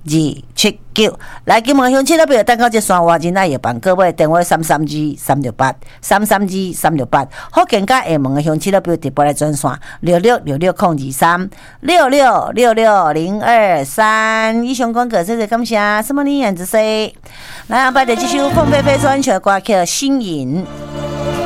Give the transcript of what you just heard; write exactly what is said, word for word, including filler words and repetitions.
二七九。来，金门乡亲那边蛋糕节山活真爱热办，各位电话三三二三六八三三二三六八。福建甲厦门的乡亲那边直播来专线六六六六空二三六六六六零二三。以上广告，谢谢感谢，什么你样子说？来，阿伯的继续凤飞飞专曲歌曲《心影》。